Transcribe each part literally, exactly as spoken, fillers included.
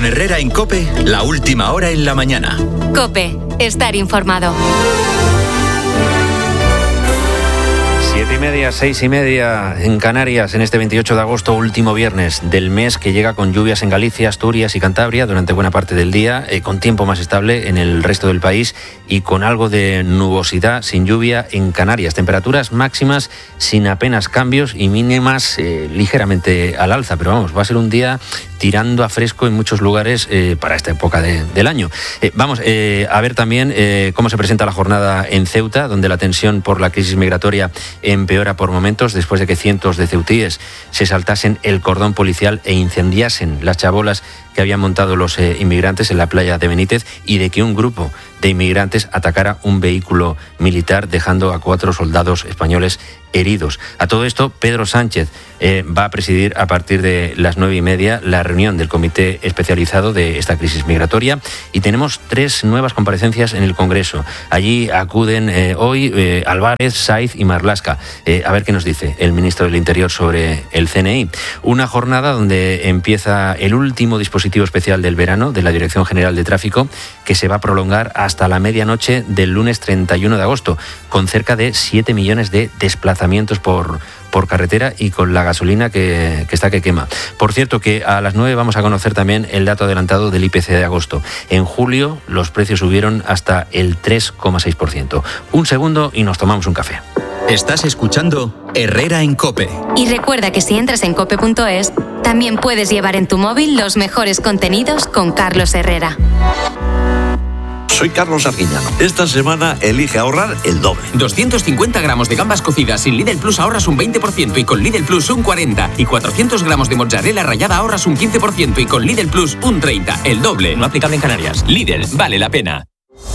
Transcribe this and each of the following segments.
Con Herrera en COPE, la última hora en la mañana. COPE, estar informado. Siete y media, seis y media en Canarias en este veintiocho de agosto, último viernes del mes, que llega con lluvias en Galicia, Asturias y Cantabria durante buena parte del día, eh, con tiempo más estable en el resto del país y con algo de nubosidad sin lluvia en Canarias. Temperaturas máximas sin apenas cambios y mínimas eh, ligeramente al alza, pero vamos, va a ser un día tirando a fresco en muchos lugares eh, para esta época de, del año. Eh, vamos eh, a ver también eh, cómo se presenta la jornada en Ceuta, donde la tensión por la crisis migratoria empeora por momentos después de que cientos de ceutíes se saltasen el cordón policial e incendiasen las chabolas que habían montado los eh, inmigrantes en la playa de Benítez, y de que un grupo de inmigrantes atacara un vehículo militar dejando a cuatro soldados españoles heridos. A todo esto, Pedro Sánchez eh, va a presidir a partir de las nueve y media la reunión del comité especializado de esta crisis migratoria, y tenemos tres nuevas comparecencias en el Congreso. Allí acuden eh, hoy eh, Álvarez, Saiz y Marlaska. Eh, a ver qué nos dice el ministro del Interior sobre el C N I. Una jornada donde empieza el último dispositivo especial del verano de la Dirección General de Tráfico, que se va a prolongar hasta la medianoche del lunes treinta y uno de agosto, con cerca de siete millones de desplazamientos por, por carretera y con la gasolina que, que está que quema. Por cierto, que a las nueve vamos a conocer también el dato adelantado del I P C de agosto. En julio los precios subieron hasta el tres coma seis por ciento. Un segundo y nos tomamos un café. Estás escuchando Herrera en COPE. Y recuerda que si entras en cope punto es, también puedes llevar en tu móvil los mejores contenidos con Carlos Herrera. Soy Carlos Arguiñano. Esta semana elige ahorrar el doble. doscientos cincuenta gramos de gambas cocidas sin Lidl Plus ahorras un veinte por ciento y con Lidl Plus un cuarenta por ciento. Y cuatrocientos gramos de mozzarella rallada ahorras un quince por ciento y con Lidl Plus un treinta por ciento. El doble. No aplicable en Canarias. Lidl, vale la pena.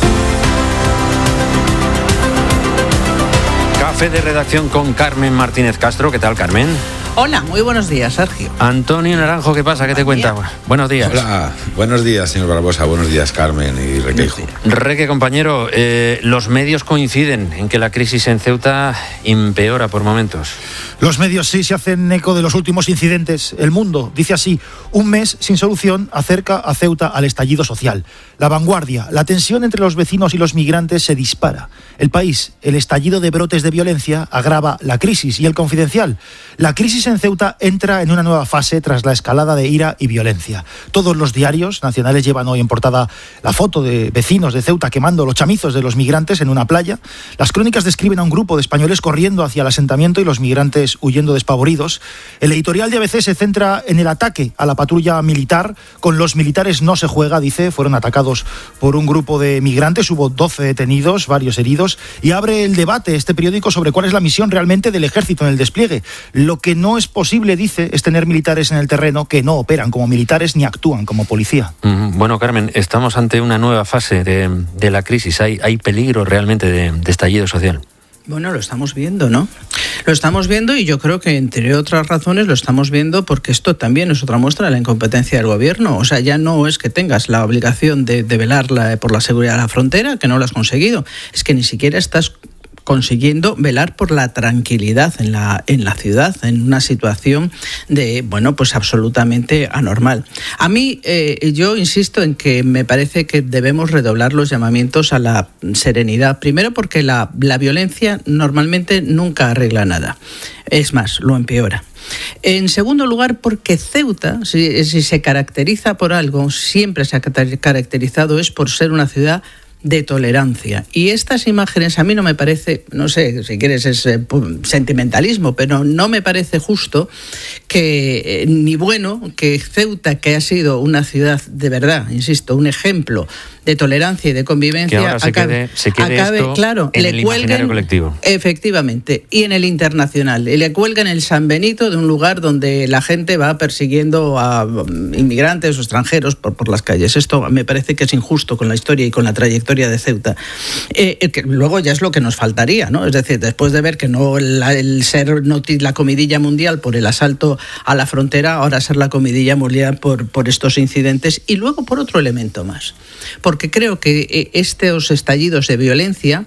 Café de redacción con Carmen Martínez Castro. ¿Qué tal, Carmen? Hola, muy buenos días, Sergio. Antonio Naranjo, ¿qué pasa? ¿Qué te cuenta? Buenos días. Hola, buenos días, señor Barbosa. Buenos días, Carmen y Requeijo. Reque, compañero, eh, los medios coinciden en que la crisis en Ceuta empeora por momentos. Los medios sí se hacen eco de los últimos incidentes. El Mundo dice así: un mes sin solución acerca a Ceuta al estallido social. La Vanguardia: la tensión entre los vecinos y los migrantes se dispara. El País: el estallido de brotes de violencia agrava la crisis. Y El Confidencial: la crisis en Ceuta entra en una nueva fase tras la escalada de ira y violencia. Todos los diarios nacionales llevan hoy en portada la foto de vecinos de Ceuta quemando los chamizos de los migrantes en una playa. Las crónicas describen a un grupo de españoles corriendo hacia el asentamiento y los migrantes huyendo despavoridos. El editorial de A B C se centra en el ataque a la patrulla militar. Con los militares no se juega, dice. Fueron atacados por un grupo de migrantes, hubo doce detenidos, varios heridos, y abre el debate este periódico sobre cuál es la misión realmente del ejército en el despliegue. Lo que no es posible, dice, es tener militares en el terreno que no operan como militares ni actúan como policía. Mm, bueno, Carmen, estamos ante una nueva fase de, de la crisis. Hay, hay peligro realmente de, de estallido social. Bueno, lo estamos viendo, ¿no? Lo estamos viendo, y yo creo que, entre otras razones, lo estamos viendo porque esto también es otra muestra de la incompetencia del gobierno. O sea, ya no es que tengas la obligación de, de velar la, por la seguridad de la frontera, que no lo has conseguido. Es que ni siquiera estás consiguiendo velar por la tranquilidad en la en la ciudad, en una situación de, bueno, pues absolutamente anormal. A mí, eh, yo insisto en que me parece que debemos redoblar los llamamientos a la serenidad. Primero porque la, la violencia normalmente nunca arregla nada. Es más, lo empeora. En segundo lugar, porque Ceuta, si, si se caracteriza por algo, siempre se ha caracterizado es por ser una ciudad de tolerancia. Y estas imágenes a mí no me parece, no sé, si quieres es eh, sentimentalismo, pero no me parece justo que, eh, ni bueno, que Ceuta, que ha sido una ciudad de verdad, insisto, un ejemplo de tolerancia y de convivencia, que ahora se acabe, quede, se quede acabe esto claro, en le el cuelguen, imaginario colectivo. Efectivamente, y en el internacional. Y le cuelgan el San Benito de un lugar donde la gente va persiguiendo a inmigrantes o extranjeros por, por las calles. Esto me parece que es injusto con la historia y con la trayectoria de Ceuta. Eh, que luego ya es lo que nos faltaría, ¿no? Es decir, después de ver que no la, el ser noti, la comidilla mundial por el asalto a la frontera, ahora ser la comidilla mundial por, por estos incidentes, y luego por otro elemento más. Porque creo que estos estallidos de violencia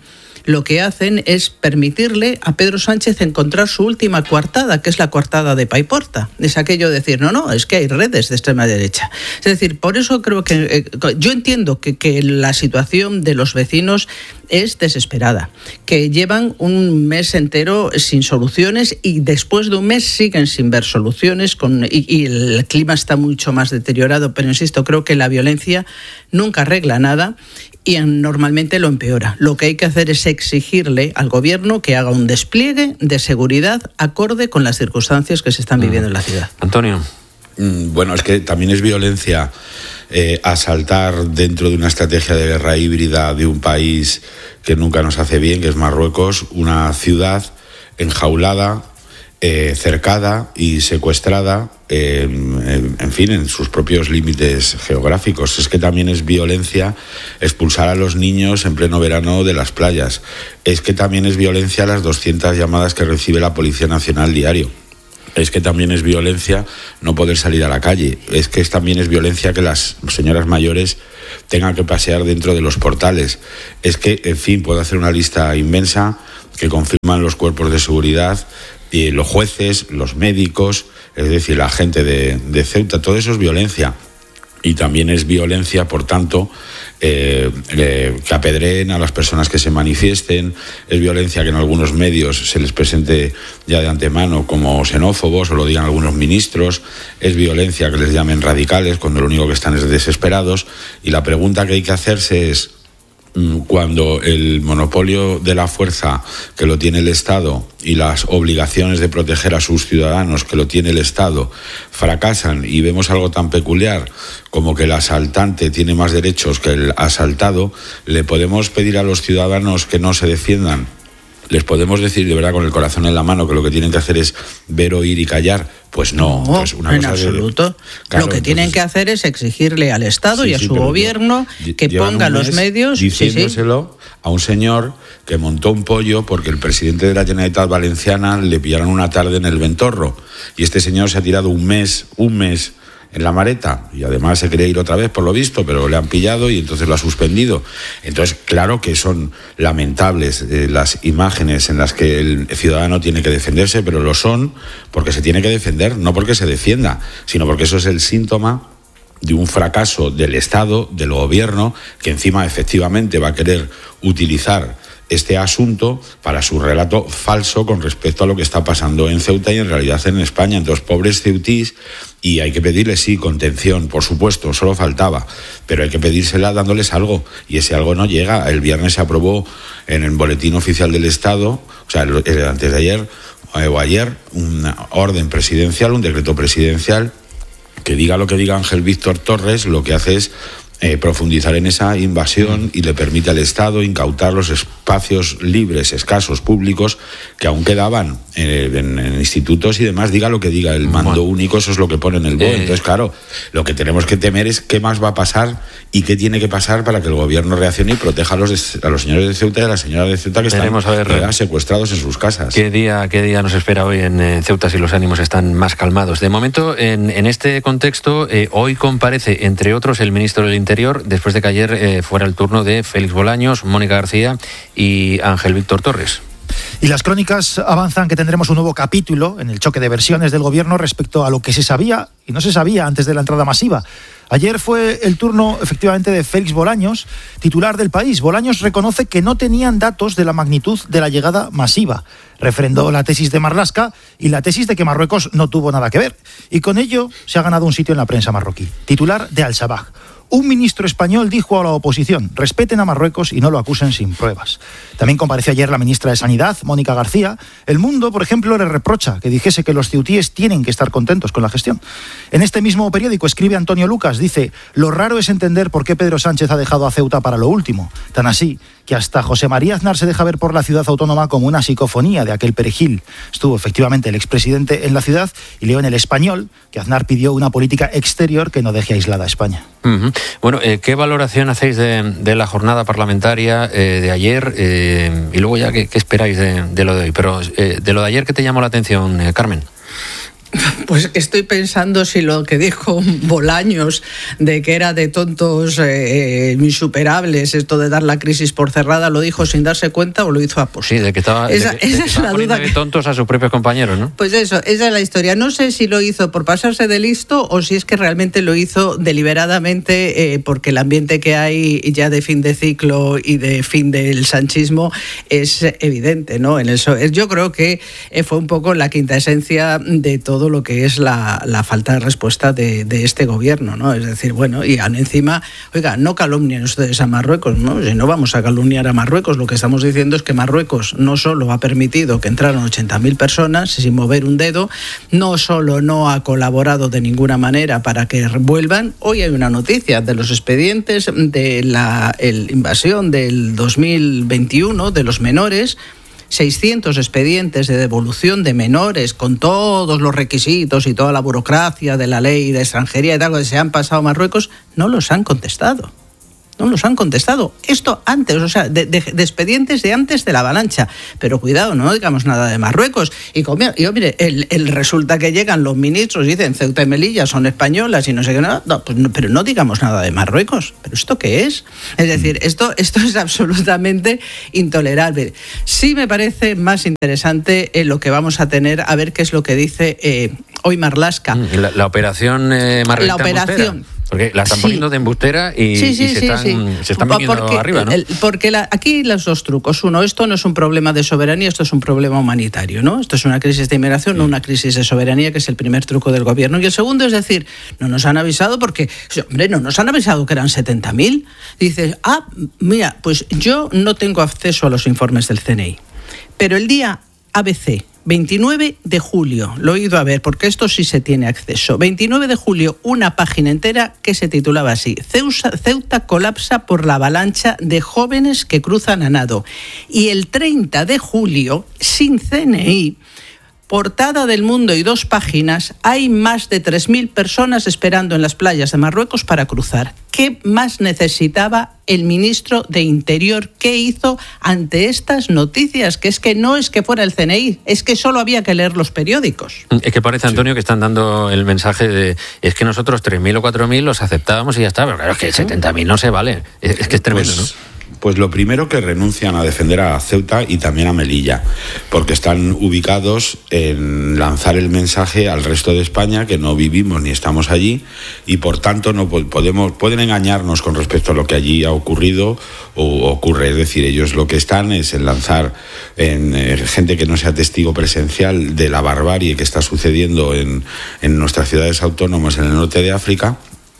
lo que hacen es permitirle a Pedro Sánchez encontrar su última coartada, que es la coartada de Paiporta. Es aquello de decir, no, no, es que hay redes de extrema derecha. Es decir, por eso creo que eh, yo entiendo que, que la situación de los vecinos es desesperada, que llevan un mes entero sin soluciones y después de un mes siguen sin ver soluciones con, y, y el clima está mucho más deteriorado, pero insisto, creo que la violencia nunca arregla nada y normalmente lo empeora. Lo que hay que hacer es exigirle al gobierno que haga un despliegue de seguridad acorde con las circunstancias que se están viviendo en la ciudad. Antonio. Bueno, es que también es violencia eh, asaltar dentro de una estrategia de guerra híbrida de un país que nunca nos hace bien, que es Marruecos, una ciudad enjaulada, eh, cercada y secuestrada, eh, en, en fin, en sus propios límites geográficos. Es que también es violencia expulsar a los niños en pleno verano de las playas. Es que también es violencia las doscientas llamadas que recibe la Policía Nacional diario. Es que también es violencia no poder salir a la calle. Es que también es violencia que las señoras mayores tengan que pasear dentro de los portales. Es que, en fin, puedo hacer una lista inmensa que confirman los cuerpos de seguridad, y los jueces, los médicos, es decir, la gente de, de Ceuta. Todo eso es violencia. Y también es violencia, por tanto, eh, eh, que apedreen a las personas que se manifiesten. Es violencia que en algunos medios se les presente ya de antemano como xenófobos o lo digan algunos ministros. Es violencia que les llamen radicales cuando lo único que están es desesperados. Y la pregunta que hay que hacerse es, cuando el monopolio de la fuerza que lo tiene el Estado y las obligaciones de proteger a sus ciudadanos que lo tiene el Estado fracasan y vemos algo tan peculiar como que el asaltante tiene más derechos que el asaltado, ¿le podemos pedir a los ciudadanos que no se defiendan? ¿Les podemos decir de verdad con el corazón en la mano que lo que tienen que hacer es ver, oír y callar? Pues no. No, pues una en cosa absoluto. De... Claro, lo que tienen entonces... que hacer es exigirle al Estado sí, y a sí, su gobierno que ponga los medios... diciéndoselo sí, sí. a un señor que montó un pollo porque el presidente de la Generalitat Valenciana le pillaron una tarde en el Ventorro. Y este señor se ha tirado un mes, un mes... en la Mareta, y además se quería ir otra vez por lo visto, pero le han pillado y entonces lo ha suspendido. Entonces, claro que son lamentables eh, las imágenes en las que el ciudadano tiene que defenderse, pero lo son porque se tiene que defender, no porque se defienda, sino porque eso es el síntoma de un fracaso del Estado, del gobierno, que encima efectivamente va a querer utilizar este asunto para su relato falso con respecto a lo que está pasando en Ceuta y en realidad en España. Entonces, pobres ceutís, y hay que pedirles, sí, contención, por supuesto, solo faltaba, pero hay que pedírsela dándoles algo, y ese algo no llega. El viernes se aprobó en el Boletín Oficial del Estado, o sea, antes de ayer eh, o ayer, una orden presidencial, un decreto presidencial, que diga lo que diga Ángel Víctor Torres, lo que hace es Eh, profundizar en esa invasión y le permite al Estado incautar los espacios libres, escasos, públicos que aún quedaban eh, en, en institutos y demás. Diga lo que diga el mando bueno. único, eso es lo que pone en el B O E. Eh. Entonces, claro, lo que tenemos que temer es qué más va a pasar y qué tiene que pasar para que el gobierno reaccione y proteja a los, de, a los señores de Ceuta y a la señora de Ceuta que Tenemos están a ver, secuestrados en sus casas. ¿Qué día, qué día nos espera hoy en eh, Ceuta si los ánimos están más calmados? De momento, en, en este contexto, eh, hoy comparece, entre otros, el ministro del Interior, después de que ayer eh, fuera el turno de Félix Bolaños, Mónica García y Ángel Víctor Torres. Y las crónicas avanzan que tendremos un nuevo capítulo en el choque de versiones del gobierno respecto a lo que se sabía y no se sabía antes de la entrada masiva. Ayer fue el turno, efectivamente, de Félix Bolaños, titular del País. Bolaños reconoce que no tenían datos de la magnitud de la llegada masiva. Refrendó la tesis de Marlaska y la tesis de que Marruecos no tuvo nada que ver. Y con ello se ha ganado un sitio en la prensa marroquí. Titular de Al-Sabah. Un ministro español dijo a la oposición: respeten a Marruecos y no lo acusen sin pruebas. También compareció ayer la ministra de Sanidad, Mónica García. El Mundo, por ejemplo, le reprocha que dijese que los ceutíes tienen que estar contentos con la gestión. En este mismo periódico escribe Antonio Lucas, dice: lo raro es entender por qué Pedro Sánchez ha dejado a Ceuta para lo último. Tan así que hasta José María Aznar se deja ver por la ciudad autónoma como una psicofonía de aquel perejil. Estuvo efectivamente el expresidente en la ciudad y leo en El Español que Aznar pidió una política exterior que no deje aislada a España. Uh-huh. Bueno, eh, ¿qué valoración hacéis de, de la jornada parlamentaria eh, de ayer? Eh, y luego ya, ¿qué, qué esperáis de, de lo de hoy? Pero eh, de lo de ayer, ¿qué te llamó la atención, eh, Carmen? Pues estoy pensando si lo que dijo Bolaños de que era de tontos eh, insuperables, esto de dar la crisis por cerrada, lo dijo sin darse cuenta o lo hizo a posta. Sí, de que estaba, esa, de que, esa de que es la duda de que... tontos a sus propios compañeros, ¿no? Pues eso, esa es la historia. No sé si lo hizo por pasarse de listo o si es que realmente lo hizo deliberadamente eh, porque el ambiente que hay ya de fin de ciclo y de fin del sanchismo es evidente, ¿no? En el, yo creo que fue un poco la quinta esencia de todo lo que es la, la falta de respuesta de, de este gobierno, ¿no? Es decir, bueno, y encima, oiga, no calumnien ustedes a Marruecos, ¿no? Si no vamos a calumniar a Marruecos, lo que estamos diciendo es que Marruecos no solo ha permitido que entraran ochenta mil personas sin mover un dedo, no solo no ha colaborado de ninguna manera para que vuelvan. Hoy hay una noticia de los expedientes de la el invasión del dos mil veintiuno de los menores, seiscientos expedientes de devolución de menores con todos los requisitos y toda la burocracia de la ley de extranjería y tal, que se han pasado a Marruecos, no los han contestado. No los han contestado. Esto antes, o sea, de, de, de expedientes de antes de la avalancha. Pero cuidado, no digamos nada de Marruecos. Y, como, y mire, el, el resulta que llegan los ministros y dicen Ceuta y Melilla son españolas y no sé qué nada. No, pues no, pero no digamos nada de Marruecos. ¿Pero esto qué es? Es decir, esto, esto es absolutamente intolerable. Sí me parece más interesante eh, lo que vamos a tener, a ver qué es lo que dice eh, hoy Marlaska. La, la operación eh, Margarita La operación... Embustera. Porque la están sí. poniendo de embustera y, sí, sí, y se, sí, están, sí. se están viniendo porque, arriba, ¿no? El, porque la, aquí los dos trucos. Uno, esto no es un problema de soberanía, esto es un problema humanitario, ¿no? Esto es una crisis de inmigración, no una crisis de soberanía, que es el primer truco del gobierno. Y el segundo es decir, no nos han avisado porque, hombre, no nos han avisado que eran setenta mil. Dices, ah, mira, pues yo no tengo acceso a los informes del C N I, pero el día A B C, veintinueve de julio, lo he ido a ver porque esto sí se tiene acceso. veintinueve de julio, una página entera que se titulaba así: Ceuta, Ceuta colapsa por la avalancha de jóvenes que cruzan a nado. Y el treinta de julio, sin C N I, portada del Mundo y dos páginas, hay más de tres mil personas esperando en las playas de Marruecos para cruzar. ¿Qué más necesitaba el ministro de Interior? ¿Qué hizo ante estas noticias? Que es que no es que fuera el C N I, es que solo había que leer los periódicos. Es que parece, Antonio, que están dando el mensaje de es que nosotros tres mil o cuatro mil los aceptábamos y ya está, pero claro, es que setenta mil no se vale. Es, es que es tremendo, pues... ¿no? Pues lo primero, que renuncian a defender a Ceuta y también a Melilla, porque están ubicados en lanzar el mensaje al resto de España que no vivimos ni estamos allí y por tanto no podemos, pueden engañarnos con respecto a lo que allí ha ocurrido o ocurre. Es decir, ellos lo que están es en lanzar en eh, gente que no sea testigo presencial de la barbarie que está sucediendo en, en nuestras ciudades autónomas en el norte de África,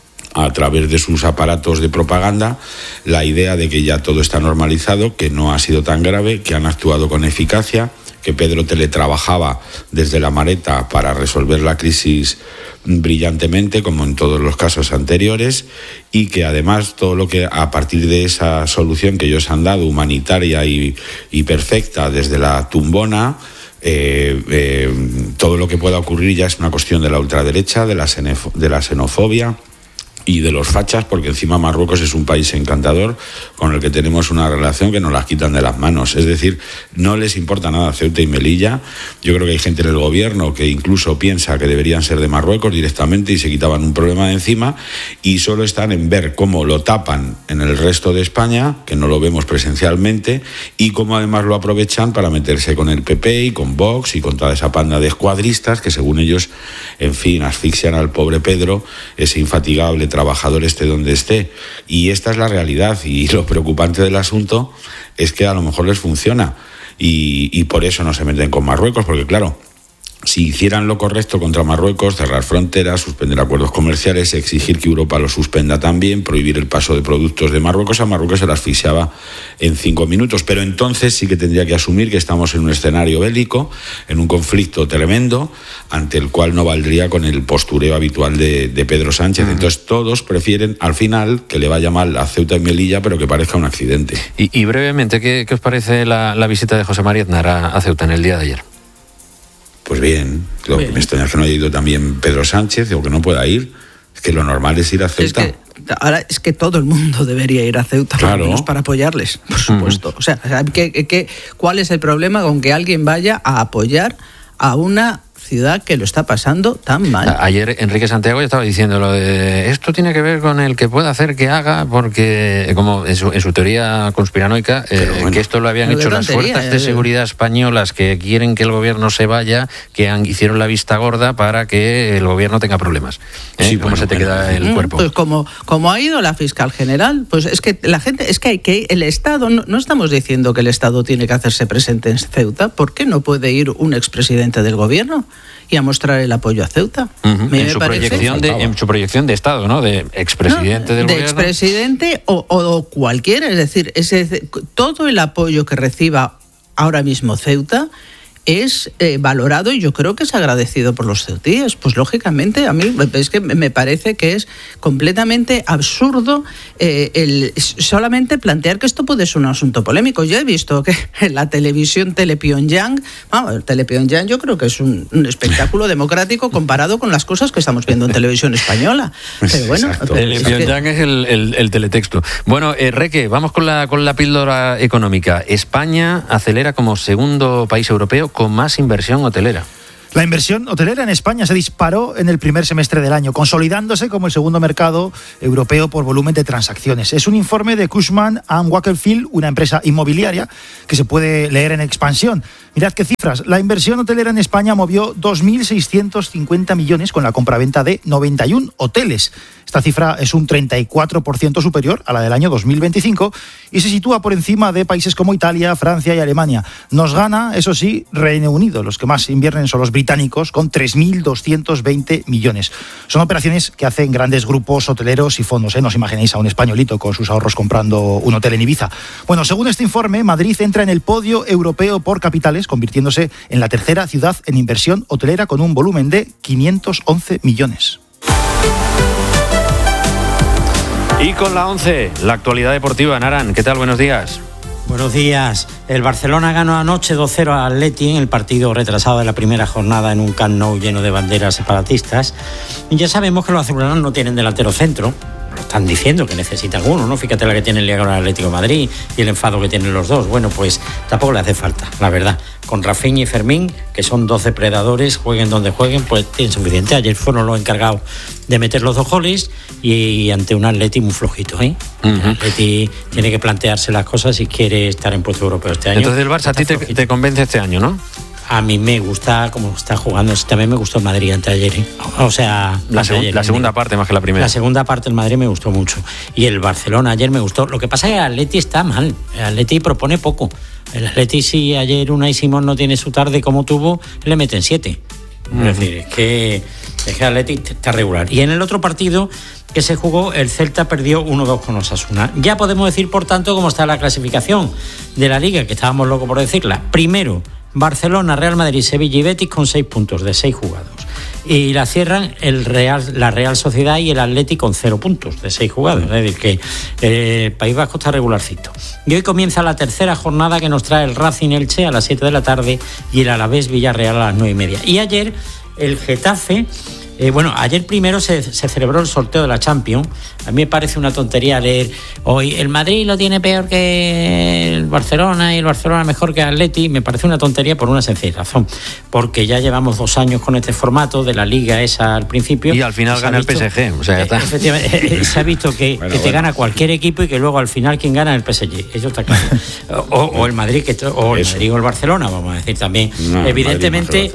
a través de sus aparatos de propaganda, la idea de que ya todo está normalizado, que no ha sido tan grave, que han actuado con eficacia, que Pedro teletrabajaba desde La Mareta para resolver la crisis brillantemente, como en todos los casos anteriores, y que además todo lo que a partir de esa solución que ellos han dado, humanitaria y, y perfecta desde la tumbona, Eh, eh, todo lo que pueda ocurrir ya es una cuestión de la ultraderecha, de la, xenofo- de la xenofobia y de los fachas, porque encima Marruecos es un país encantador con el que tenemos una relación que nos las quitan de las manos. Es decir, no les importa nada Ceuta y Melilla. Yo creo que hay gente en el gobierno que incluso piensa que deberían ser de Marruecos directamente y se quitaban un problema de encima, y solo están en ver cómo lo tapan en el resto de España, que no lo vemos presencialmente, y cómo además lo aprovechan para meterse con el P P y con Vox y con toda esa panda de escuadristas que, según ellos, en fin, asfixian al pobre Pedro, ese infatigable trabajador esté donde esté. Y esta es la realidad, y lo preocupante del asunto es que a lo mejor les funciona y, y por eso no se meten con Marruecos, porque claro, si hicieran lo correcto contra Marruecos, cerrar fronteras, suspender acuerdos comerciales, exigir que Europa lo suspenda también, prohibir el paso de productos de Marruecos, a Marruecos se la asfixiaba en cinco minutos. Pero entonces sí que tendría que asumir que estamos en un escenario bélico, en un conflicto tremendo, ante el cual no valdría con el postureo habitual de, de Pedro Sánchez. Uh-huh. Entonces todos prefieren al final que le vaya mal a Ceuta y Melilla, pero que parezca un accidente. Y, y brevemente, ¿qué, ¿qué os parece la, la visita de José María Aznar a, a Ceuta en el día de ayer? Pues bien, lo que me extraña es que no haya ido también Pedro Sánchez, o que no pueda ir. Es que lo normal es ir a Ceuta. Es que, ahora es que todo el mundo debería ir a Ceuta, claro, por lo menos para apoyarles, por supuesto. Uh-huh. O sea, ¿qué, qué, ¿cuál es el problema con que alguien vaya a apoyar a una ciudad que lo está pasando tan mal. Ayer Enrique Santiago ya estaba diciendo lo de esto tiene que ver con el que pueda hacer que haga, porque como en su, en su teoría conspiranoica, eh, bueno, que esto lo habían hecho las fuerzas de seguridad españolas que quieren que el gobierno se vaya, que han, hicieron la vista gorda para que el gobierno tenga problemas. ¿Eh? Sí, ¿Cómo bueno, se te bueno, queda el cuerpo? Pues como, como ha ido la fiscal general, pues es que la gente, es que hay que el Estado, no, no estamos diciendo que el Estado tiene que hacerse presente en Ceuta. ¿Por qué no puede ir un expresidente del gobierno y a mostrar el apoyo a Ceuta? Uh-huh. En, su proyección de, en su proyección de Estado, ¿no? De expresidente no, del de gobierno. De expresidente o, o cualquiera, es decir, ese, todo el apoyo que reciba ahora mismo Ceuta es eh, valorado y yo creo que es agradecido por los ceutíes. Pues lógicamente a mí es que me parece que es completamente absurdo eh, el solamente plantear que esto puede ser un asunto polémico. Yo he visto que en la televisión Telepyongyang, vamos, Telepyongyang yo creo que es un, un espectáculo democrático comparado con las cosas que estamos viendo en televisión española. Pero bueno, Telepyongyang es, que... es el, el, el teletexto. Bueno, eh, Reque, vamos con la, con la píldora económica. España acelera como segundo país europeo con más inversión hotelera. La inversión hotelera en España se disparó en el primer semestre del año, consolidándose como el segundo mercado europeo por volumen de transacciones. Es un informe de Cushman and Wakefield, una empresa inmobiliaria que se puede leer en Expansión. Mirad qué cifras. La inversión hotelera en España movió dos mil seiscientos cincuenta millones con la compraventa de noventa y uno hoteles. Esta cifra es un treinta y cuatro por ciento superior a la del año dos mil veinticinco y se sitúa por encima de países como Italia, Francia y Alemania. Nos gana, eso sí, Reino Unido. Los que más invierten son los británicos, con tres mil doscientos veinte millones. Son operaciones que hacen grandes grupos hoteleros y fondos, ¿eh? No os imaginéis a un españolito con sus ahorros comprando un hotel en Ibiza. Bueno, según este informe, Madrid entra en el podio europeo por capitales, convirtiéndose en la tercera ciudad en inversión hotelera con un volumen de quinientos once millones. Y con la once, la actualidad deportiva. Naran, ¿qué tal? Buenos días. Buenos días. El Barcelona ganó anoche dos cero al Atleti en el partido retrasado de la primera jornada en un Camp Nou lleno de banderas separatistas. Y ya sabemos que los azulgranas no tienen delantero centro. Lo están diciendo que necesitan uno, ¿no? Fíjate la que tiene el Liga con el Atlético de Madrid y el enfado que tienen los dos. Bueno, pues tampoco le hace falta, la verdad. Con Rafinha y Fermín, que son dos depredadores, jueguen donde jueguen, pues tienen suficiente. Ayer fueron los encargados de meter los dos goles y ante un Atleti muy flojito, ¿eh? Uh-huh. El Atleti tiene que plantearse las cosas si quiere estar en puesto europeo este año. Entonces el Barça a ti te, te convence este año, ¿no? A mí me gusta cómo está jugando. También me gustó el Madrid anteayer, ¿eh? O sea, la, seg- ayer, la segunda parte más que la primera. La segunda parte del Madrid me gustó mucho. Y el Barcelona ayer me gustó. Lo que pasa es que el Atleti está mal. El Atleti propone poco. El Atleti, si ayer Unai Simón no tiene su tarde como tuvo, le meten siete. Uh-huh. Es decir, es que, es que el Atleti está regular. Y en el otro partido que se jugó, el Celta perdió uno dos con Osasuna. Ya podemos decir, por tanto, cómo está la clasificación de la Liga, que estábamos locos por decirla. Primero, Barcelona, Real Madrid, Sevilla y Betis con seis puntos de seis jugados. Y la cierran el Real, la Real Sociedad y el Atleti con cero puntos de seis jugados. Es decir, que eh, el País Vasco está regularcito. Y hoy comienza la tercera jornada que nos trae el Racing Elche a las siete de la tarde y el Alavés Villarreal a las nueve y media. Y ayer el Getafe... Eh, bueno, ayer primero se, se celebró el sorteo de la Champions. A mí me parece una tontería leer hoy el Madrid lo tiene peor que el Barcelona y el Barcelona mejor que el Atleti. Me parece una tontería por una sencilla razón, porque ya llevamos dos años con este formato de la Liga esa al principio. Y al final gana visto, el P S G, o sea, ya está. Efectivamente, se ha visto que, bueno, que te bueno. gana cualquier equipo y que luego al final quien gana es el P S G. Eso está claro. O, o el Madrid, que o el Madrid o el Barcelona, vamos a decir también. No, evidentemente,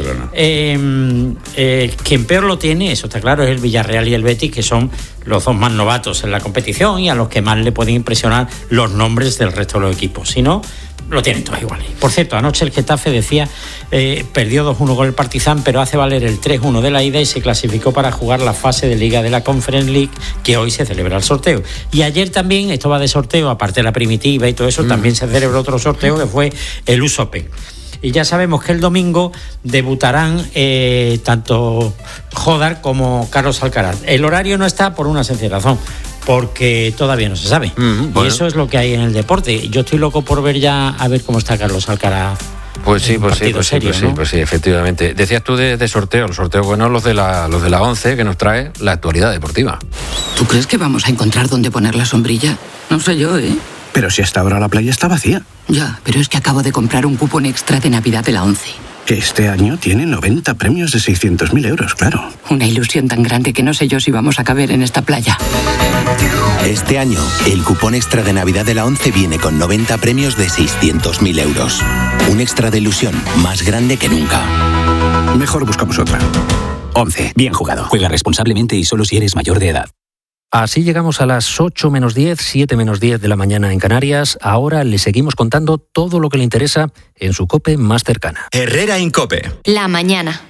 eh, eh, quien peor lo tiene, eso está claro, es el Villarreal y el Betis, que son los dos más novatos en la competición y a los que más le pueden impresionar los nombres del resto de los equipos. Si no, lo tienen todos iguales. Por cierto, anoche el Getafe decía, eh, perdió dos uno con el Partizan, pero hace valer el tres uno de la ida y se clasificó para jugar la fase de Liga de la Conference League, que hoy se celebra el sorteo. Y ayer también, esto va de sorteo, aparte de la primitiva y todo eso, mm. también se celebró otro sorteo que fue el U S Open. Y ya sabemos que el domingo debutarán eh, tanto Jodar como Carlos Alcaraz. El horario no está por una sencilla razón, porque todavía no se sabe. Mm, bueno. Y eso es lo que hay en el deporte. Yo estoy loco por ver ya a ver cómo está Carlos Alcaraz. Pues sí, pues sí, pues, serio, sí, pues, ¿no? sí, pues sí, efectivamente. Decías tú de, de sorteo, el sorteo bueno, los de la los de la once, que nos trae la actualidad deportiva. ¿Tú crees que vamos a encontrar dónde poner la sombrilla? No sé yo, ¿eh? Pero si hasta ahora la playa está vacía. Ya, pero es que acabo de comprar un cupón extra de Navidad de la once. Que este año tiene noventa premios de seiscientos mil euros, claro. Una ilusión tan grande que no sé yo si vamos a caber en esta playa. Este año, el cupón extra de Navidad de la ONCE viene con noventa premios de seiscientos mil euros. Un extra de ilusión más grande que nunca. Mejor buscamos otra. ONCE, bien jugado. Juega responsablemente y solo si eres mayor de edad. Así llegamos a las ocho menos diez, siete menos diez de la mañana en Canarias. Ahora le seguimos contando todo lo que le interesa en su COPE más cercana. Herrera en COPE. La mañana.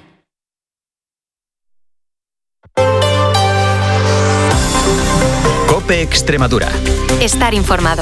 COPE Extremadura. Estar informado.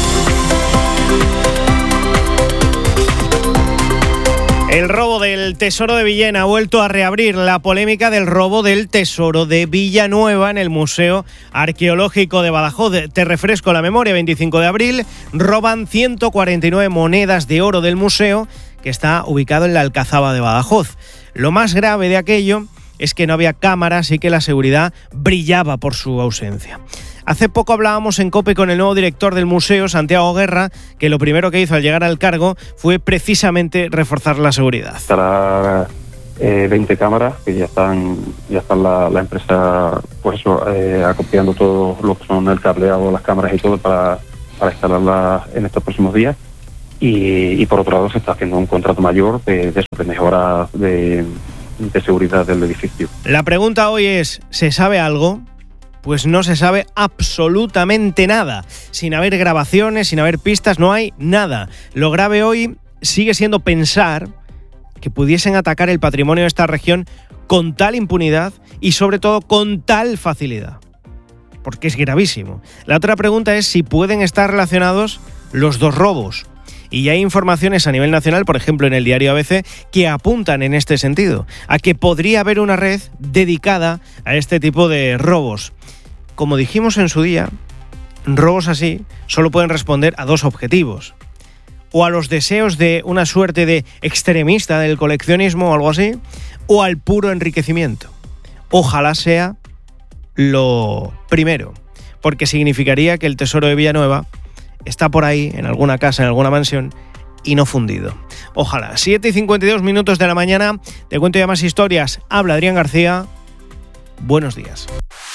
El robo del Tesoro de Villena ha vuelto a reabrir la polémica del robo del Tesoro de Villanueva en el Museo Arqueológico de Badajoz. Te refresco la memoria, veinticinco de abril, roban ciento cuarenta y nueve monedas de oro del museo, que está ubicado en la Alcazaba de Badajoz. Lo más grave de aquello es que no había cámaras y que la seguridad brillaba por su ausencia. Hace poco hablábamos en COPE con el nuevo director del museo, Santiago Guerra, que lo primero que hizo al llegar al cargo fue precisamente reforzar la seguridad. Estará eh, veinte cámaras que ya están, ya están la, la empresa, pues eso, eh, acopiando todo lo que son el cableado, las cámaras y todo para, para instalarlas en estos próximos días. Y, y por otro lado se está haciendo un contrato mayor de, de, de mejoras de, de seguridad del edificio. La pregunta hoy es, ¿se sabe algo? Pues no se sabe absolutamente nada. Sin haber grabaciones, sin haber pistas, no hay nada. Lo grave hoy sigue siendo pensar que pudiesen atacar el patrimonio de esta región con tal impunidad y sobre todo con tal facilidad. Porque es gravísimo. La otra pregunta es si pueden estar relacionados los dos robos. Y hay informaciones a nivel nacional, por ejemplo en el diario A B C, que apuntan en este sentido, a que podría haber una red dedicada a este tipo de robos. Como dijimos en su día, robos así solo pueden responder a dos objetivos. O a los deseos de una suerte de extremista del coleccionismo o algo así, o al puro enriquecimiento. Ojalá sea lo primero, porque significaría que el tesoro de Villanueva está por ahí, en alguna casa, en alguna mansión, y no fundido. Ojalá. siete y cincuenta y dos minutos de la mañana. Te cuento ya más historias. Habla Adrián García. Buenos días.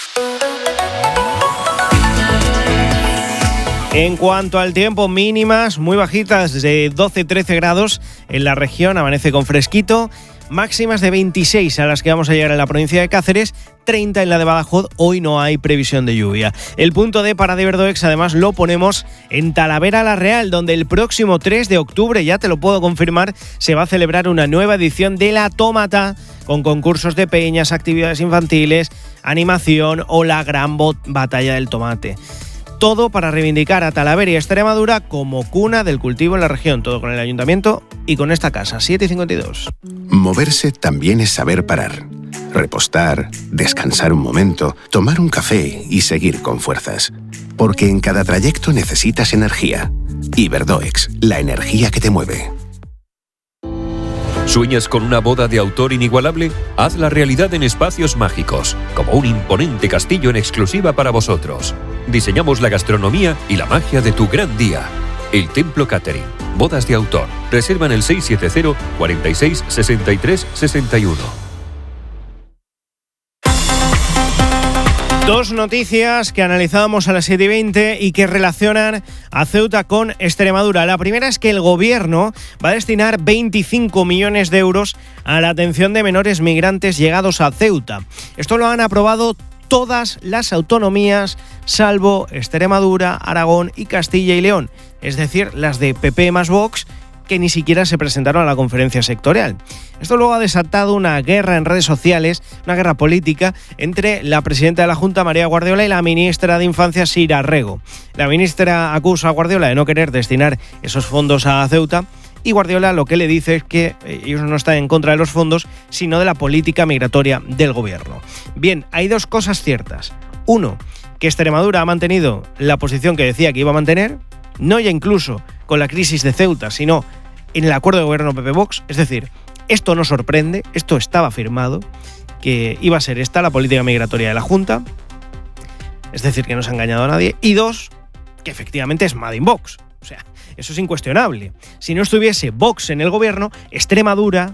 En cuanto al tiempo, mínimas muy bajitas de doce a trece grados en la región. Amanece con fresquito. Máximas de veintiséis a las que vamos a llegar en la provincia de Cáceres, treinta en la de Badajoz. Hoy no hay previsión de lluvia. El punto D para Diverdoex además lo ponemos en Talavera la Real, donde el próximo tres de octubre, ya te lo puedo confirmar, se va a celebrar una nueva edición de La Tómata, con concursos de peñas, actividades infantiles, animación o la gran bot- batalla del tomate. Todo para reivindicar a Talavera y Extremadura como cuna del cultivo en la región. Todo con el ayuntamiento y con esta casa. siete y cincuenta y dos. Moverse también es saber parar. Repostar, descansar un momento, tomar un café y seguir con fuerzas. Porque en cada trayecto necesitas energía. Iberdoex, la energía que te mueve. ¿Sueñas con una boda de autor inigualable? Hazla realidad en Espacios Mágicos, como un imponente castillo en exclusiva para vosotros. Diseñamos la gastronomía y la magia de tu gran día. El Templo Catering. Bodas de autor. Reserva en el seis siete cero, cuarenta y seis, sesenta y tres, sesenta y uno. Dos noticias que analizábamos a las siete y veinte y que relacionan a Ceuta con Extremadura. La primera es que el gobierno va a destinar veinticinco millones de euros a la atención de menores migrantes llegados a Ceuta. Esto lo han aprobado todas las autonomías, salvo Extremadura, Aragón y Castilla y León, es decir, las de P P más Vox, que ni siquiera se presentaron a la conferencia sectorial. Esto luego ha desatado una guerra en redes sociales, una guerra política, entre la presidenta de la Junta, María Guardiola, y la ministra de Infancia, Sira Rego. La ministra acusa a Guardiola de no querer destinar esos fondos a Ceuta, y Guardiola lo que le dice es que ellos no están en contra de los fondos, sino de la política migratoria del gobierno. Bien, hay dos cosas ciertas. Uno, que Extremadura ha mantenido la posición que decía que iba a mantener, no ya incluso con la crisis de Ceuta, sino en el acuerdo de gobierno P P Vox. Es decir, esto no sorprende, esto estaba firmado, que iba a ser esta la política migratoria de la Junta, es decir, que no se ha engañado a nadie. Y dos, que efectivamente es Made in Vox. O sea, eso es incuestionable. Si no estuviese Vox en el gobierno, Extremadura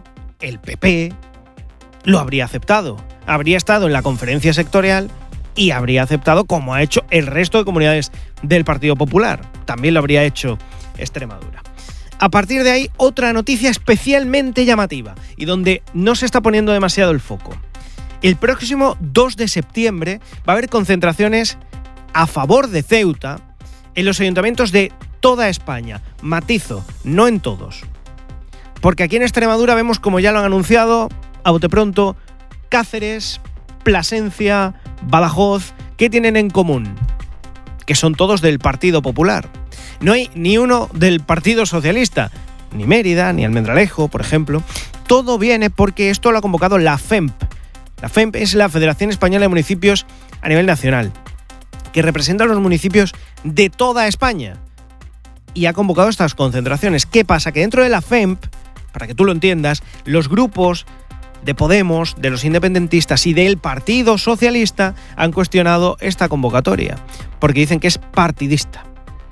el P P lo habría aceptado. Habría estado en la conferencia sectorial y habría aceptado, como ha hecho el resto de comunidades del Partido Popular. También lo habría hecho Extremadura. A partir de ahí, otra noticia especialmente llamativa y donde no se está poniendo demasiado el foco. El próximo dos de septiembre va a haber concentraciones a favor de Ceuta en los ayuntamientos de toda España. Matizo, no en todos. Porque aquí en Extremadura vemos, como ya lo han anunciado, a bote pronto, Cáceres, Plasencia, Badajoz. ¿Qué tienen en común? Que son todos del Partido Popular. No hay ni uno del Partido Socialista, ni Mérida, ni Almendralejo, por ejemplo. Todo viene porque esto lo ha convocado la F E M P. La F E M P es la Federación Española de Municipios a nivel nacional, que representa a los municipios de toda España. Y ha convocado estas concentraciones. ¿Qué pasa? Que dentro de la F E M P, para que tú lo entiendas, los grupos de Podemos, de los independentistas y del Partido Socialista han cuestionado esta convocatoria, porque dicen que es partidista.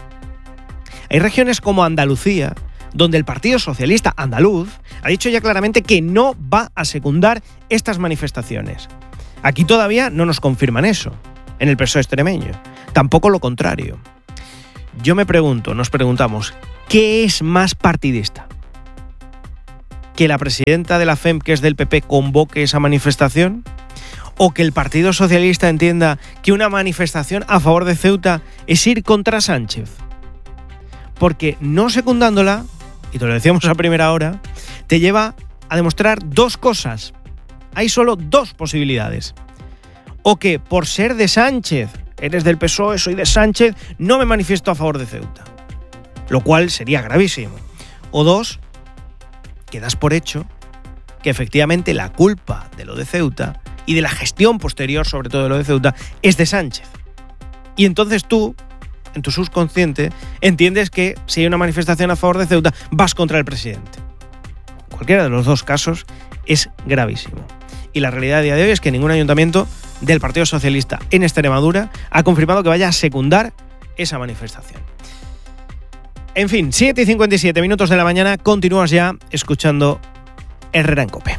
Hay regiones como Andalucía, donde el Partido Socialista andaluz ha dicho ya claramente que no va a secundar estas manifestaciones. Aquí todavía no nos confirman eso, en el P S O E extremeño, tampoco lo contrario. Yo me pregunto, nos preguntamos, ¿qué es más partidista? ¿Que la presidenta de la F E M P, que es del P P, convoque esa manifestación? ¿O que el Partido Socialista entienda que una manifestación a favor de Ceuta es ir contra Sánchez? Porque no secundándola, y te lo decíamos a primera hora, te lleva a demostrar dos cosas. Hay solo dos posibilidades. O que por ser de Sánchez, eres del P S O E, soy de Sánchez, no me manifiesto a favor de Ceuta. Lo cual sería gravísimo. O dos, que das por hecho que efectivamente la culpa de lo de Ceuta y de la gestión posterior, sobre todo de lo de Ceuta, es de Sánchez. Y entonces tú, en tu subconsciente, entiendes que si hay una manifestación a favor de Ceuta, vas contra el presidente. Cualquiera de los dos casos es gravísimo. Y la realidad a día de hoy es que ningún ayuntamiento del Partido Socialista en Extremadura ha confirmado que vaya a secundar esa manifestación. En fin, siete y cincuenta y siete minutos de la mañana, continúas ya escuchando Herrera en COPE.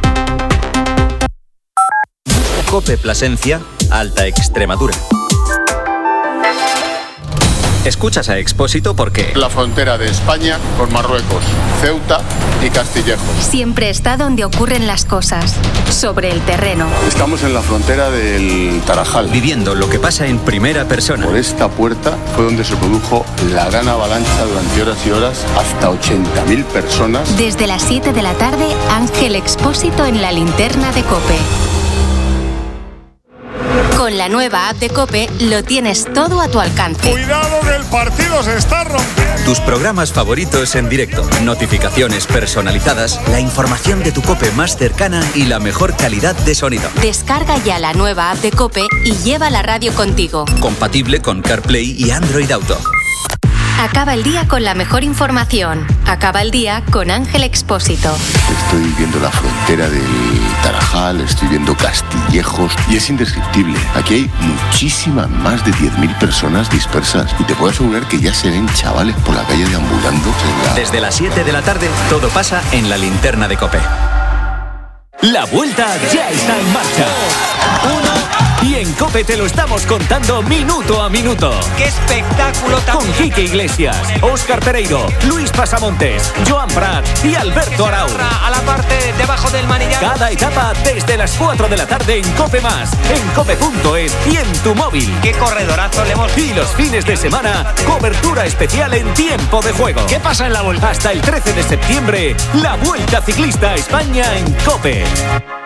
COPE Plasencia, Alta Extremadura. Escuchas a Expósito porque... La frontera de España con Marruecos, Ceuta y Castillejo. Siempre está donde ocurren las cosas, sobre el terreno. Estamos en la frontera del Tarajal. Viviendo lo que pasa en primera persona. Por esta puerta fue donde se produjo la gran avalancha durante horas y horas, hasta ochenta mil personas. Desde las siete de la tarde, Ángel Expósito en la linterna de COPE. Con la nueva app de COPE lo tienes todo a tu alcance. ¡Cuidado que el partido se está rompiendo! Tus programas favoritos en directo, notificaciones personalizadas, la información de tu COPE más cercana y la mejor calidad de sonido. Descarga ya la nueva app de COPE y lleva la radio contigo. Compatible con CarPlay y Android Auto. Acaba el día con la mejor información. Acaba el día con Ángel Expósito. Estoy viendo la frontera del Tarajal, estoy viendo Castillejos y es indescriptible. Aquí hay muchísimas, más de diez mil personas dispersas y te puedo asegurar que ya se ven chavales por la calle deambulando. La... Desde las siete de la tarde, todo pasa en la linterna de COPE. La vuelta ya está en marcha. Uno. Y en COPE te lo estamos contando minuto a minuto. ¡Qué espectáculo tan... Con Quique Iglesias, Óscar Pereiro, Luis Pasamontes, Joan Prat y Alberto Arau. A la parte debajo del manillar. Cada etapa desde las cuatro de la tarde en COPE Más, en cope punto es y en tu móvil. ¡Qué corredorazo le hemos... Y los fines de semana, cobertura especial en tiempo de juego. ¿Qué pasa en la vuelta? Hasta el trece de septiembre, la Vuelta Ciclista a España en COPE.